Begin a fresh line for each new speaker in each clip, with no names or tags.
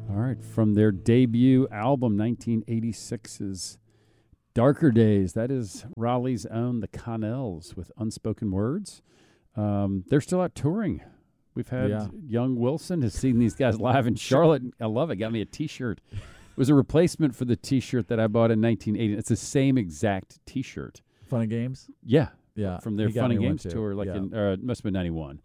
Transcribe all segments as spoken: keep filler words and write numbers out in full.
All right, from their debut album, nineteen eighty-six's Darker Days. That is Raleigh's own The Connells with Unspoken Words. Um, they're still out touring. We've had
Yeah.
Young Wilson has seen these guys live in Charlotte. I love it. Got me a T-shirt. It was a replacement for the T-shirt that I bought in nineteen eighty. It's the same exact T-shirt.
Fun and Games?
Yeah.
Yeah.
From their
he got
Fun and
me one
Games
too.
tour. Like
Yeah.
in, uh, it must have been ninety-one.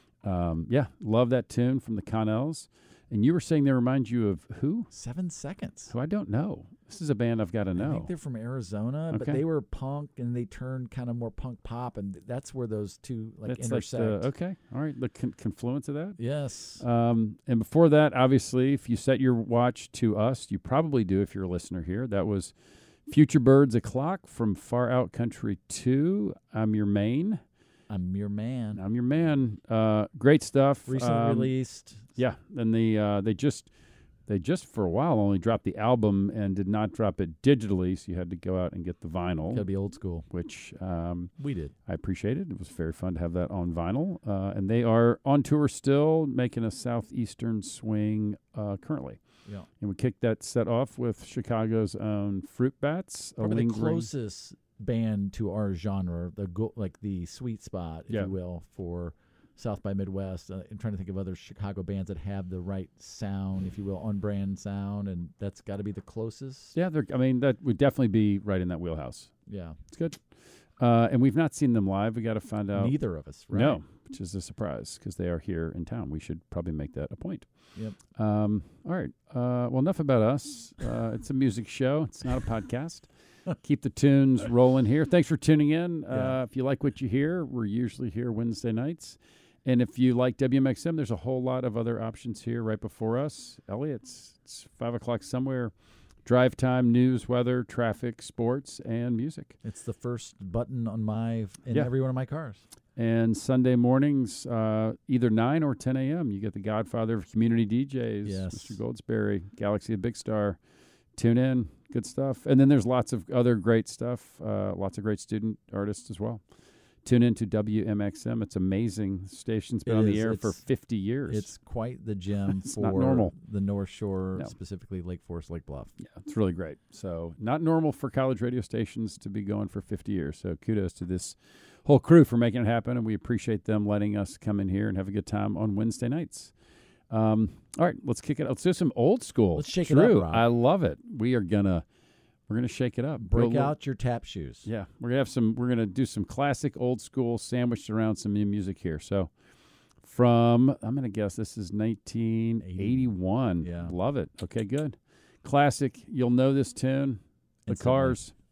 Um, yeah, love that tune from the Connells. And you were saying they remind you of who?
Seven Seconds.
Who I don't know. This is a band I've got to
I
know.
think they're from Arizona, but
Okay.
they were punk and they turned kind of more punk pop, and that's where those two like
That's
intersect.
like the, okay, all right, the con- confluence of that.
Yes.
Um, and before that, obviously, if you set your watch to us, you probably do if you're a listener here. That was Future Birds O'Clock from Far Out Country two. I'm Your Main.
I'm Your Man.
I'm Your Man. Uh, great stuff.
Recently
Um,
released.
Yeah, and the uh, they just they just for a while only dropped the album and did not drop it digitally, so you had to go out and get the vinyl,
Gotta be old school.
which um,
We did.
I appreciated. It was very fun to have that on vinyl, uh, and they are on tour still, making a southeastern swing uh, currently.
Yeah.
And we kicked that set off with Chicago's own Fruit Bats, a
Probably the
lingering-
closest band to our genre, the go- like the sweet spot, if
Yeah.
you will, for South by Midwest. Uh, I'm trying to think of other Chicago bands that have the right sound, if you will, on brand sound, and that's got to be the closest.
Yeah, they're, I mean that would definitely be right in that wheelhouse.
Yeah.
It's good. Uh, and we've not seen them live. We got to find out.
Neither of us, right?
No, which is a surprise because they are here in town. We should probably make that a point.
Yep.
Um, all right. Uh, well, enough about us. Uh, it's a music show. It's not a podcast. Keep the tunes rolling here. Thanks for tuning in. Uh,
Yeah.
If you like what you hear, we're usually here Wednesday nights. And if you like W M X M, there's a whole lot of other options here right before us. Elliot, it's, it's five o'clock somewhere. Drive time, news, weather, traffic, sports, and music.
It's the first button on my in
Yeah.
every one of my cars.
And Sunday mornings, uh, either nine or ten a.m., you get the godfather of community D Js,
Yes.
Mister Goldsberry, Galaxy of Big Star. Tune in. Good stuff. And then there's lots of other great stuff, uh, lots of great student artists as well. Tune in to W M X M. It's amazing. The station's been
It
on the
is.
air for
It's-
fifty years.
It's quite the gem
It's
for
not normal.
the North Shore,
No.
specifically Lake Forest, Lake Bluff.
Yeah, it's really great. So not normal for college radio stations to be going for fifty years. So kudos to this whole crew for making it happen, and we appreciate them letting us come in here and have a good time on Wednesday nights. Um, all right, let's kick it. Let's do some old school.
Let's shake it up,
Drew,
Rob.
I love it. We are gonna we're gonna shake it up.
Break
Go-
out your tap shoes.
Yeah, we're gonna have some. We're gonna do some classic old school sandwiched around some new music here. So from I'm gonna guess this is nineteen eighty-one.
Yeah.
Love it. Okay, good. Classic. You'll know this tune. The
Instantly.
Cars.